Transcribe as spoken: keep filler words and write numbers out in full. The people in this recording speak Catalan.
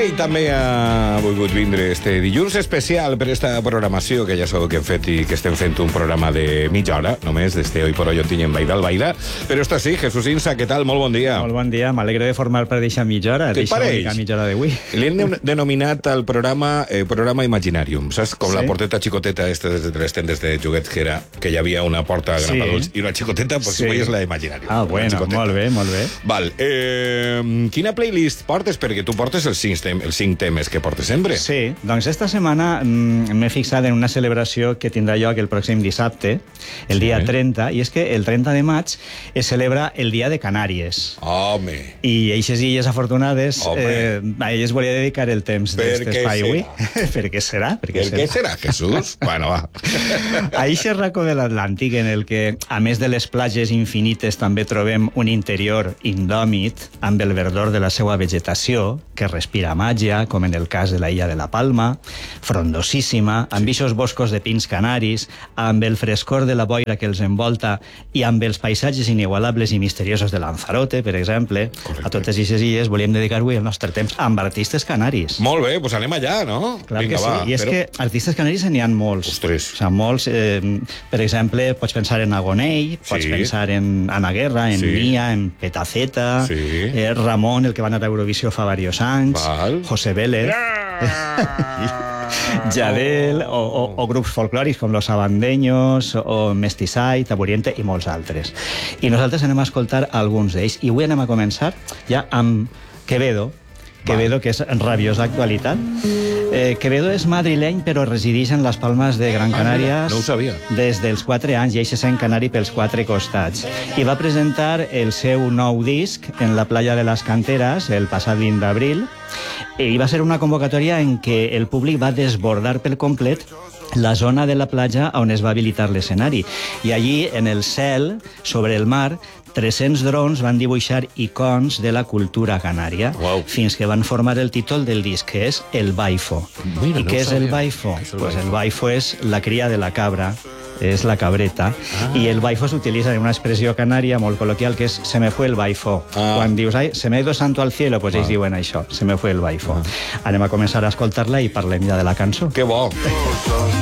Ell també ha volgut vindre este dilluns especial per esta programació que ja sabeu que hem fet i que estem fent un programa de mitja hora, només, d'este Hoy por Hoy on tinguem Baida al Baida. Però esto sí, Jesús Insa, què tal? Molt bon dia. Molt bon dia, m'alegro de formar per deixar mitja hora. Què et pareix? Deixa mitja hora d'avui. Li hem denominat al programa eh, programa Imaginarium, saps? Com sí? La porteta xicoteta esta de les tendes de joguets que era, que hi havia una porta gran sí. per adults i una xicoteta, pues sí. és la Imaginarium. Ah, bueno, molt bé, molt bé. Val, eh, quina playlist portes? Perquè tu portes els cinc, tem els cinc temes que portes sempre. Sí, doncs esta setmana mm, m'he fixat en una celebració que tindrà lloc el pròxim dissabte, el sí. dia trenta, i és que el trenta de maig es celebra el Dia de Canàries. Home! I eixes illes afortunades, eh, a elles volia dedicar el temps d'aquest espai avui. Per què serà? Per què serà? serà, Jesús? Bueno, va. A eixe racó de l'Atlàntic, en el que, a més de les platges infinites, també trobem un interior indòmit amb el verdor de la seva vegetació, que respira màgia, com en el cas de la illa de la Palma, frondosíssima, amb eixos boscos de pins canaris, amb el frescor de la boira que els envolta i amb els paisatges inigualables i misteriosos de Lanzarote, per exemple. Correcte. A totes aquestes illes volíem dedicar avui el nostre temps amb artistes canaris. Molt bé, doncs anem allà, no? Clar Vinga, que sí, va, i és però... que artistes canaris n'hi ha molts. Ostres. O sigui, molts, eh, per exemple, pots pensar en Agonell, pots sí. pensar en Ana Guerra, en sí. Nia, en Petaceta, sí. eh, Ramon, el que va anar a Eurovisió fa diversos anys, Val. José Vélez... Jadel, o, o, o grups folclòrics com Los Abandeños, o Mestissai, Taburiente i molts altres. I nosaltres anem a escoltar alguns d'ells. I avui anem a començar ja amb Quevedo, Quevedo, que és rabiosa actualitat. Eh, Quevedo és madrileny, però resideix en les Palmes de Gran Canària. No ho sabia. Des dels quatre anys, i eixe sent canari pels quatre costats. I va presentar el seu nou disc en la playa de les Canteres el passat vint d'abril. I va ser una convocatòria en què el públic va desbordar per complet la zona de la platja on es va habilitar l'escenari. I allí, en el cel, sobre el mar, tres-cents drons van dibuixar icons de la cultura canària, wow. fins que van formar el títol del disc, que és El Baifo. Mira, I no què és el Baifo? És el, pues el Baifo és la cria de la cabra, és la cabreta, ah. i el baifo s'utilitza en una expressió canària molt col·loquial que és se me fue el baifo. Ah. Quan dius, ai, se me ha ido santo al cielo, pues ah. ells diuen això, se me fue el baifo. Ah. Anem a començar a escoltar-la i parlem ja de la cançó. Que bo!